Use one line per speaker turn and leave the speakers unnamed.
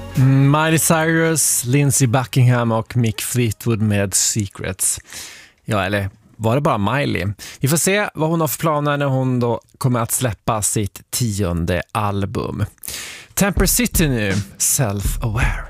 Miley Cyrus, Lindsey Buckingham och Mick Fleetwood med Secrets. Ja, eller var det bara Miley? Vi får se vad hon har för planer när hon då kommer att släppa sitt 10:e album. Temper City nu, Self-Aware.